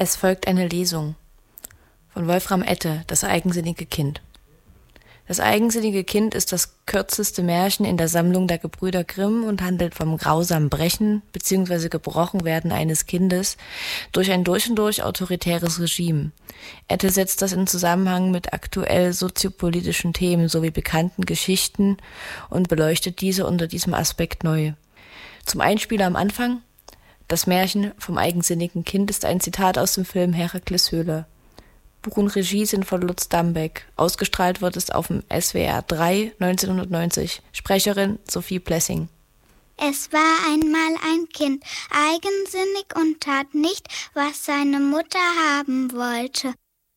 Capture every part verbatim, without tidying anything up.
Es folgt eine Lesung von Wolfram Ette, das eigensinnige Kind. Das eigensinnige Kind ist das kürzeste Märchen in der Sammlung der Gebrüder Grimm und handelt vom grausamen Brechen bzw. Gebrochenwerden eines Kindes durch ein durch und durch autoritäres Regime. Ette setzt das in Zusammenhang mit aktuell soziopolitischen Themen sowie bekannten Geschichten und beleuchtet diese unter diesem Aspekt neu. Zum Einspieler am Anfang: Das Märchen vom eigensinnigen Kind ist ein Zitat aus dem Film Herakles Höhle. Buch und Regie sind von Lutz Dambeck. Ausgestrahlt wird es auf dem S W R drei neunzehnhundertneunzig. Sprecherin Sophie Blessing. Es war einmal ein Kind, eigensinnig und tat nicht, was seine Mutter haben wollte.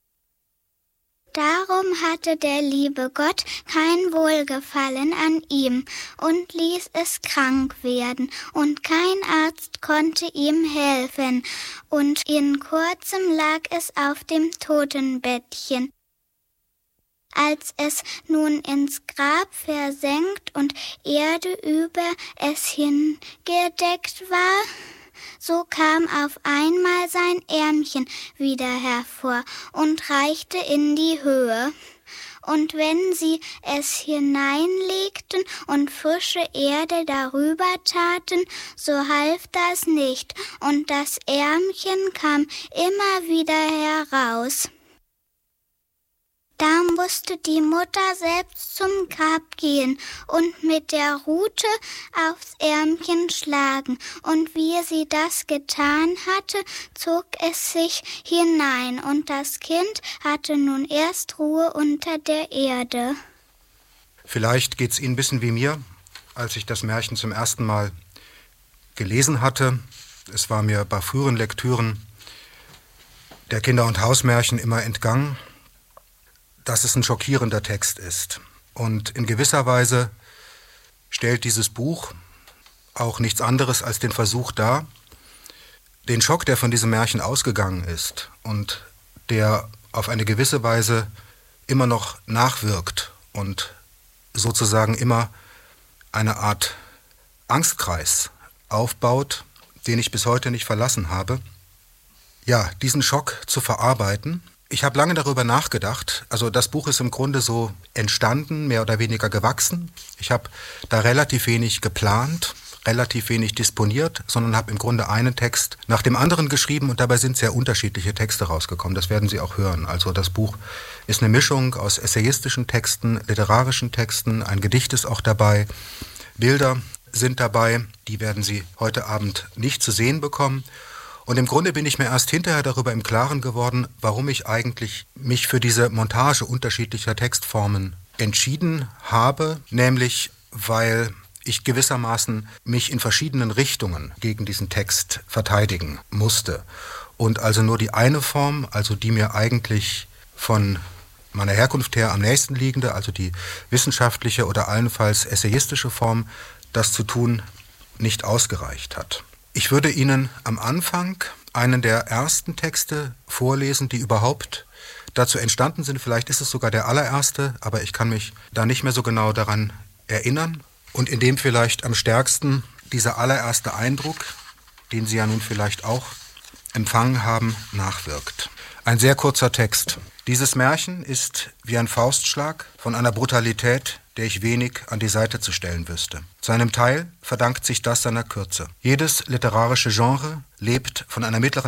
Darum hatte der liebe Gott kein Wohlgefallen an ihm und ließ es krank werden, und kein Arzt konnte ihm helfen, und in kurzem lag es auf dem Totenbettchen. Als es nun ins Grab versenkt und Erde über es hingedeckt war, so kam auf einmal sein Ärmchen wieder hervor und reichte in die Höhe. Und wenn sie es hineinlegten und frische Erde darüber taten, so half das nicht, und das Ärmchen kam immer wieder heraus. Da musste die Mutter selbst zum Grab gehen und mit der Rute aufs Ärmchen schlagen, und wie sie das getan hatte, zog es sich hinein, und das Kind hatte nun erst Ruhe unter der Erde. Vielleicht geht's Ihnen ein bisschen wie mir, als ich das Märchen zum ersten Mal gelesen hatte. Es war mir bei früheren Lektüren der Kinder- und Hausmärchen immer entgangen, dass es ein schockierender Text ist. Und in gewisser Weise stellt dieses Buch auch nichts anderes als den Versuch dar, den Schock, der von diesem Märchen ausgegangen ist und der auf eine gewisse Weise immer noch nachwirkt und sozusagen immer eine Art Angstkreis aufbaut, den ich bis heute nicht verlassen habe. Ja, diesen Schock zu verarbeiten. Ich habe lange darüber nachgedacht. Also das Buch ist im Grunde so entstanden, mehr oder weniger gewachsen. Ich habe da relativ wenig geplant, relativ wenig disponiert, sondern habe im Grunde einen Text nach dem anderen geschrieben, und dabei sind sehr unterschiedliche Texte rausgekommen. Das werden Sie auch hören. Also das Buch ist eine Mischung aus essayistischen Texten, literarischen Texten, ein Gedicht ist auch dabei, Bilder sind dabei, die werden Sie heute Abend nicht zu sehen bekommen. Und im Grunde bin ich mir erst hinterher darüber im Klaren geworden, warum ich eigentlich mich für diese Montage unterschiedlicher Textformen entschieden habe, nämlich weil ich gewissermaßen mich in verschiedenen Richtungen gegen diesen Text verteidigen musste. Und also nur die eine Form, also die mir eigentlich von meiner Herkunft her am nächsten liegende, also die wissenschaftliche oder allenfalls essayistische Form, das zu tun, nicht ausgereicht hat. Ich würde Ihnen am Anfang einen der ersten Texte vorlesen, die überhaupt dazu entstanden sind. Vielleicht ist es sogar der allererste, aber ich kann mich da nicht mehr so genau daran erinnern. Und in dem vielleicht am stärksten dieser allererste Eindruck, den Sie ja nun vielleicht auch empfangen haben, nachwirkt. Ein sehr kurzer Text. Dieses Märchen ist wie ein Faustschlag von einer Brutalität, der ich wenig an die Seite zu stellen wüsste. Zu einem Teil verdankt sich das seiner Kürze. Jedes literarische Genre lebt von einer mittleren